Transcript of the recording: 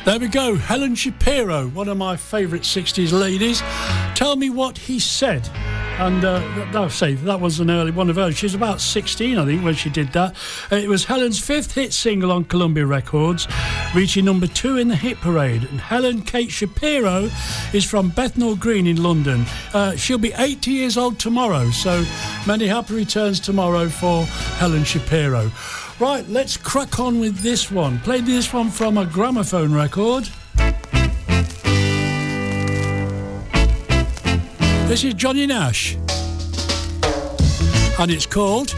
There we go, Helen Shapiro, one of my favourite 60s ladies. Tell me what he said. And I'll say that was an early one of hers. She was about 16, I think, when she did that. It was Helen's 5th hit single on Columbia Records, reaching number 2 in the hit parade. And Helen Kate Shapiro is from Bethnal Green in London. She'll be 80 years old tomorrow, so many happy returns tomorrow for Helen Shapiro. Right, let's crack on with this one. Played this one from a gramophone record. This is Johnny Nash, and it's called